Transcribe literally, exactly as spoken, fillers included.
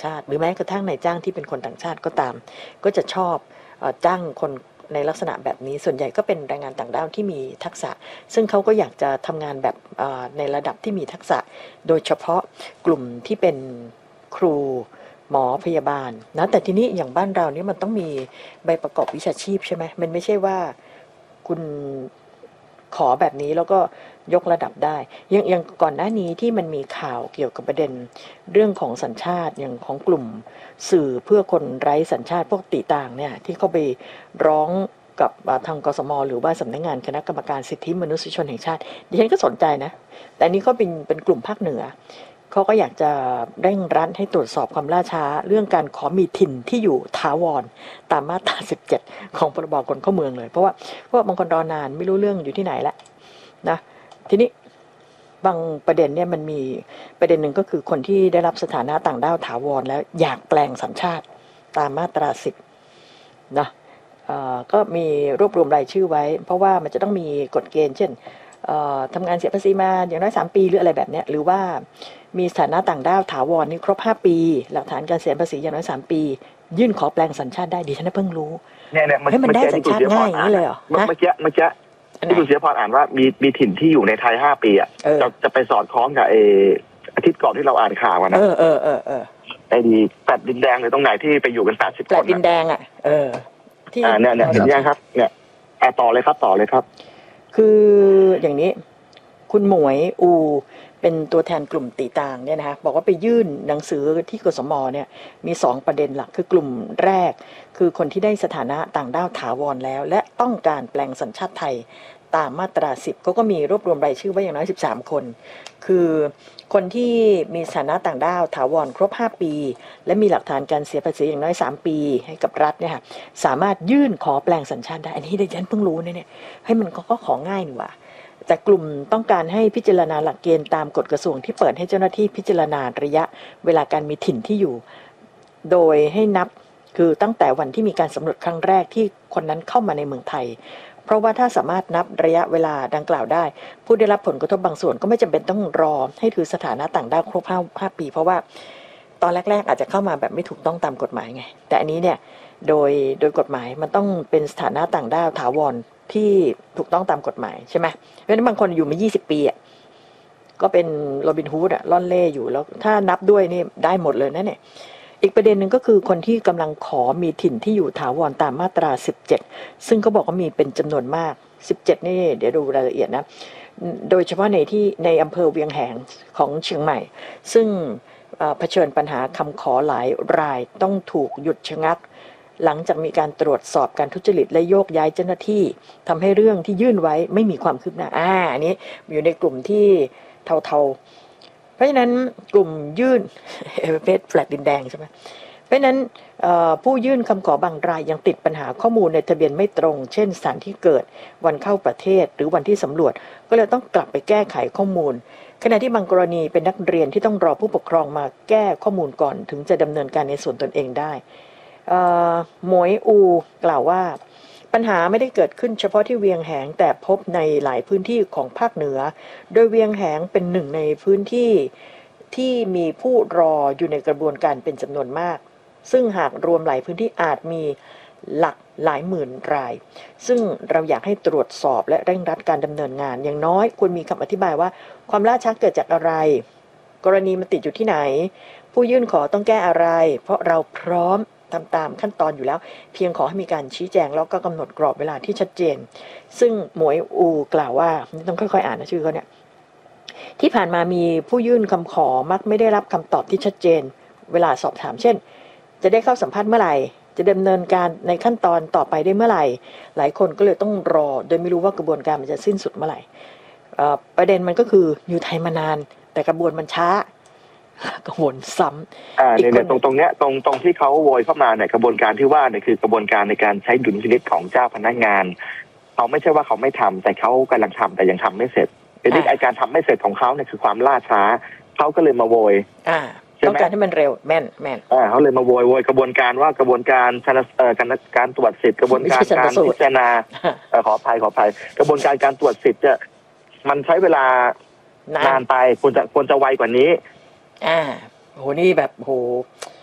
ชาติหรือแม้กระทั่งนายจ้างที่เป็นคนต่างชาติก็ตามก็จะชอบจ้างคนในลักษณะแบบนี้ส่วนใหญ่ก็เป็นแรงงานต่างด้าวที่มีทักษะซึ่งเขาก็อยากจะทำงานแบบในระดับที่มีทักษะโดยเฉพาะกลุ่มที่เป็นครูหมอพยาบาลนะแต่ทีนี้อย่างบ้านเรานี่มันต้องมีใบประกอบวิชาชีพใช่ไหมมันไม่ใช่ว่าคุณขอแบบนี้แล้วก็ยกระดับได้ยังยังก่อนหน้านี้ที่มันมีข่าวเกี่ยวกับประเด็นเรื่องของสัญชาติอย่างของกลุ่มสื่อเพื่อคนไร้สัญชาติพวกติต่างเนี่ยที่เขาไปร้องกับทางกสมหรือว่าสำนักงานคณะกรรมการสิทธิมนุษยชนแห่งชาติดิฉันก็สนใจนะแต่นี้เขาเป็นเป็นกลุ่มภาคเหนือเขาก็อยากจะเร่งรัดให้ตรวจสอบความล่าช้าเรื่องการขอมีถิ่นที่อยู่ถาวรตามมาตราสิบเจ็ดของพรบคนเข้าเมืองเลยเพราะว่าเพราะบางคนรอนานไม่รู้เรื่องอยู่ที่ไหนละนะทีนี้บางประเด็นเนี่ยมันมีประเด็นหนึ่งก็คือคนที่ได้รับสถานะต่างด้าวถาวรแล้วอยากแปลงสัญชาติตามมาตราสิบนะก็มีรวบรวมรายชื่อไว้เพราะว่ามันจะต้องมีกฎเกณฑ์เช่นทำงานเสียภาษีมาอย่างน้อยสามปีหรืออะไรแบบนี้หรือว่ามีสถานะต่างด้าวถาวรนี่ครบห้าปีหลักฐานการเสียภาษีอย่างน้อยสามปียื่นขอแปลงสัญชาติได้ดิฉันเพิ่งรู้เนี่ยเนี่ยมันได้สัญชาติง่ายอย่างนี้เลยเหรอเมื่อกี้เมื่อกี้ที่คุณเสียพรอ่านว่ามีมีถิ่นที่อยู่ในไทยห้าปีอ่ะจะจะไปสอดคล้องกับเออาทิตย์ก่อนที่เราอ่านข่าวนะเออเออเออเออไอ้ดีแปดดินแดงเลยตรงไหนที่ไปอยู่กันแปดสิบคนแปดดินแดงอ่ะเออที่อ่าเนี่ยเนี่ยเห็นยังครับเนี่ยอ่าต่อเลยครับต่อเลยครับคืออย่างนี้คุณหมวยอูเป็นตัวแทนกลุ่มตีต่างเนี่ยนะคะบอกว่าไปยื่นหนังสือที่กสมเนี่ยมีสองประเด็นหลักคือกลุ่มแรกคือคนที่ได้สถานะต่างด้าวถาวรแล้วและต้องการแปลงสัญชาติไทยตามมาตราสิบเขาก็มีรวบรวมรายชื่อไว้อย่างน้อยสิบสามคนคือคนที่มีสถานะต่างด้าวถาวรครบห้าปีและมีหลักฐานการเสียภาษีอย่างน้อยสามปีให้กับรัฐเนี่ยค่ะสามารถยื่นขอแปลงสัญชาติได้อันนี้ดิฉันเพิ่งรู้เนี่ยให้มันก็ของง่ายนี่ว่าแต่กลุ่มต้องการให้พิจารณาหลักเกณฑ์ตามกฎกระทรวงที่เปิดให้เจ้าหน้าที่พิจารณาระยะเวลาการมีถิ่นที่อยู่โดยให้นับคือตั้งแต่วันที่มีการสำรวจครั้งแรกที่คนนั้นเข้ามาในเมืองไทยเพราะว่าถ้าสามารถนับระยะเวลาดังกล่าวได้ผู้ได้รับผลกระทบบางส่วนก็ไม่จำเป็นต้องรอให้ถือสถานะต่างด้าวครบห้าปีเพราะว่าตอนแรกๆอาจจะเข้ามาแบบไม่ถูกต้องตามกฎหมายไงแต่อันนี้เนี่ยโดยโดยกฎหมายมันต้องเป็นสถานะต่างด้าวถาวรที่ถูกต้องตามกฎหมายใช่ไหมเพราะฉะนั้นบางคนอยู่มายี่สิบปีอ่ะก็เป็นโรบินฮูดอ่ะล่อนเล่อยู่แล้วถ้านับด้วยนี่ได้หมดเลยนะเนี่ยอีกประเด็นหนึ่งก็คือคนที่กำลังขอมีถิ่นที่อยู่ถาวรตามมาตราสิบเจ็ดซึ่งเขาบอกว่ามีเป็นจำนวนมากสิบเจ็ดนี่เดี๋ยวดูรายละเอียดนะโดยเฉพาะในที่ในอำเภอเวียงแหงของเชียงใหม่ซึ่งเผชิญปัญหาคำขอหลายรายต้องถูกหยุดชะงักหลังจากมีการตรวจสอบการทุจริตและโยกย้ายเจ้าหน้าที่ทำให้เรื่องที่ยื่นไว้ไม่มีความคืบหน้าอ่าอันนี้อยู่ในกลุ่มที่เทาๆเพราะฉะนั้นกลุ่มยื่นเพชรแฟลตดินแดงใช่ไหมเพราะฉะนั้นผู้ยื่นคำขอบางรายยังติดปัญหาข้อมูลในทะเบียนไม่ตรงเช่นสถานที่เกิดวันเข้าประเทศหรือวันที่สำรวจก็เลยต้องกลับไปแก้ไขข้อมูลขณะที่บางกรณีเป็นนักเรียนที่ต้องรอผู้ปกครองมาแก้ข้อมูลก่อนถึงจะดำเนินการในส่วนตนเองได้หมวยอูกล่าวว่าปัญหาไม่ได้เกิดขึ้นเฉพาะที่เวียงแหงแต่พบในหลายพื้นที่ของภาคเหนือโดยเวียงแหงเป็นหนึ่งในพื้นที่ที่มีผู้รออยู่ในกระบวนการเป็นจำนวนมากซึ่งหากรวมหลายพื้นที่อาจมีหลักหลายหมื่นรายซึ่งเราอยากให้ตรวจสอบและเร่งรัดการดำเนินงานอย่างน้อยควรมีคำอธิบายว่าความล่าช้าเกิดจากอะไรกรณีมันติดอยู่ที่ไหนผู้ยื่นขอต้องแก้อะไรเพราะเราพร้อมทำตามขั้นตอนอยู่แล้วเพียงขอให้มีการชี้แจงแล้วก็กำหนดกรอบเวลาที่ชัดเจนซึ่งหมวยอูกล่าวว่าต้องค่อยๆอ่านนะชื่อเขาเนี่ยที่ผ่านมามีผู้ยื่นคำขอมักไม่ได้รับคำตอบที่ชัดเจนเวลาสอบถามเช่นจะได้เข้าสัมภาษณ์เมื่อไหร่จะดำเนินการในขั้นตอนต่อไปได้เมื่อไหร่หลายคนก็เลยต้องรอโดยไม่รู้ว่ากระบวนการมันจะสิ้นสุดเมื่อไหร่ประเด็นมันก็คืออยู่ไทยมานานแต่กระบวนมันช้ากระบวนซ้ำอ่าเนี่ยตรงตรงเนี้ยตรงตรงที่เขาโวยเข้ามาเนี่ยกระบวนการที่ว่าเนี่ยคือกระบวนการในการใช้ดุลพินิจของเจ้าพนักงานเขาไม่ใช่ว่าเขาไม่ทำแต่เขากำลังทำแต่ยังทำไม่เสร็จทีนี้ไอการทำไม่เสร็จของเขาเนี่ยคือความล่าช้าเขาก็เลยมาโวยอ่าต้องการให้มันเร็วแม่นแม่นอ่าเขาเลยมาโวยโวยกระบวนการว่ากระบวนการเอ่อการการตรวจสิทธิ์กระบวนการการพิจารณาขออภัยขออภัยกระบวนการการตรวจสิทธิ์จะมันใช้เวลานานไปควรจะควรจะไวกว่านี้อ่าโหนี่แบบโห